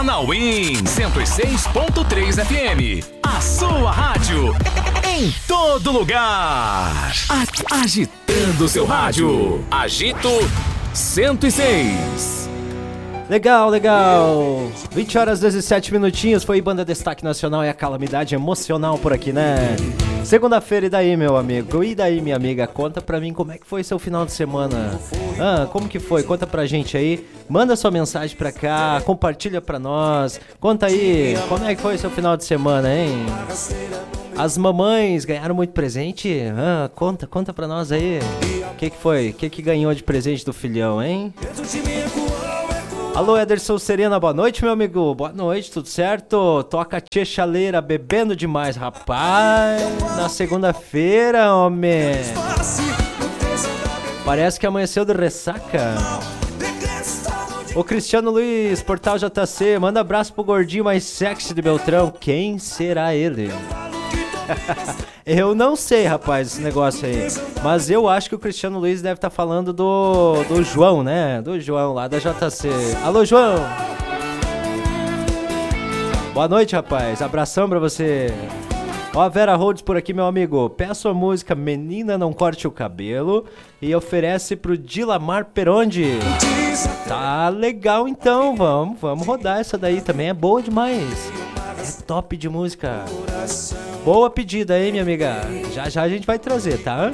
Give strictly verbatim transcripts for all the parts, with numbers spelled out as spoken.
Na Win cento e seis ponto três F M. A sua rádio em todo lugar. A- agitando seu rádio. Agito cento e seis. Legal, legal. vinte horas e dezessete minutinhos. Foi Banda Destaque Nacional e a calamidade emocional por aqui, né? Segunda-feira, e daí, meu amigo? E daí, minha amiga? Conta pra mim como é que foi seu final de semana. Ah, como que foi? Conta pra gente aí. Manda sua mensagem pra cá, compartilha pra nós. Conta aí, como é que foi seu final de semana, hein? As mamães ganharam muito presente? Ah, conta, conta pra nós aí. O que que foi? O que que ganhou de presente do filhão, hein? Alô, Ederson Serena, boa noite, meu amigo. Boa noite, tudo certo? Toca Tchê Chaleira, bebendo demais, rapaz. Na segunda-feira, homem. Parece que amanheceu de ressaca. O Cristiano Luiz, Portal J C, manda abraço pro gordinho mais sexy de Beltrão. Quem será ele? Eu não sei, rapaz, esse negócio aí. Mas eu acho que o Cristiano Luiz deve estar falando do, do João, né? Do João lá da J C. Alô, João! Boa noite, rapaz. Abração pra você. Ó, a Vera Rhodes por aqui, meu amigo. Peço a música Menina Não Corte o Cabelo e oferece pro Dilamar Perondi. Tá legal então, vamos, vamos rodar essa daí também, é boa demais. É top de música. Boa pedida, hein, minha amiga? Já já a gente vai trazer, tá?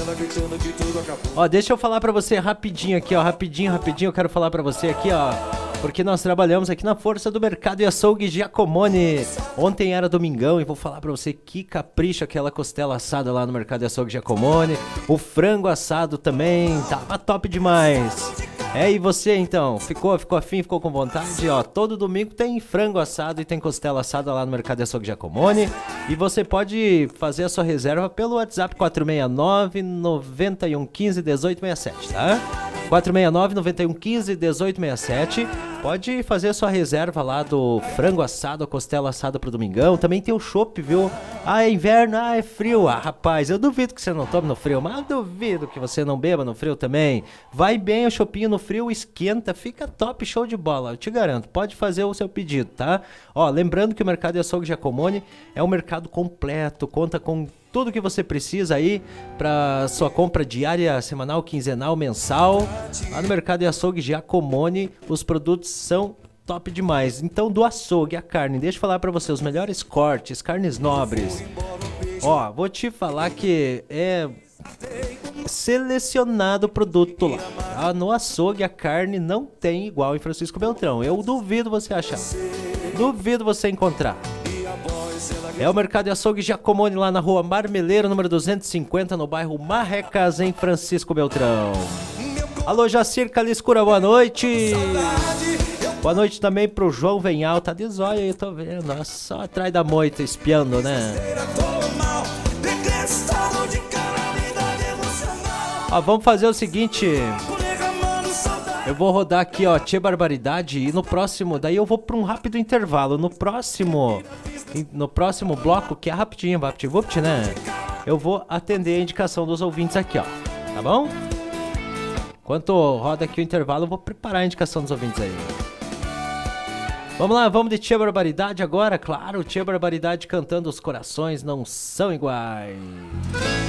Ó, deixa eu falar pra você rapidinho aqui, ó. Rapidinho, rapidinho, eu quero falar pra você aqui, ó. Porque nós trabalhamos aqui na Força do Mercado e Açougue Giacomone. Ontem era domingão e vou falar pra você que capricho aquela costela assada lá no Mercado e Açougue Giacomone. O frango assado também, tava top demais. É, e você então? Ficou, ficou afim, ficou com vontade? Ó, todo domingo tem frango assado e tem costela assada lá no Mercado de Açougue Giacomone. E você pode fazer a sua reserva pelo WhatsApp quatro seis nove, nove um um cinco, um oito seis sete, tá? quatro seis nove, nove um um cinco, um oito seis sete. Pode fazer a sua reserva lá do frango assado, a costela assada pro domingão. Também tem o chopp, viu? Ah, é inverno, ah, é frio. Ah, rapaz, eu duvido que você não tome no frio, mas eu duvido que você não beba no frio também. Vai bem o choppinho no frio, esquenta, fica top, show de bola. Eu te garanto, pode fazer o seu pedido, tá? Ó, lembrando que o Mercado de Açougue Giacomone é um mercado completo, conta com tudo que você precisa aí para sua compra diária, semanal, quinzenal, mensal. Lá no Mercado de Açougue Giacomone, os produtos são top demais. Então, do açougue, a carne, deixa eu falar para você, os melhores cortes, carnes nobres. Ó, vou te falar que é selecionado o produto lá. Tá? No açougue, a carne não tem igual em Francisco Beltrão. Eu duvido você achar. Duvido você encontrar. É o Mercado de Açougue Giacomone lá na rua Marmeleiro, número duzentos e cinquenta, no bairro Marrecas, em Francisco Beltrão. Alô, Jacir Caliscura, boa noite. Boa noite também pro João Venhal, tá de zóio aí, tô vendo. Nossa, só atrás da moita, espiando, né? Ó, vamos fazer o seguinte. Eu vou rodar aqui, ó, Tchê Barbaridade, e no próximo, daí eu vou pra um rápido intervalo. No próximo, no próximo bloco, que é rapidinho, vapt-vupt, né? Eu vou atender a indicação dos ouvintes aqui, ó, tá bom? Enquanto roda aqui o intervalo, eu vou preparar a indicação dos ouvintes aí. Vamos lá, vamos de Tchê Barbaridade agora, claro, Tchê Barbaridade cantando Os Corações Não São Iguais.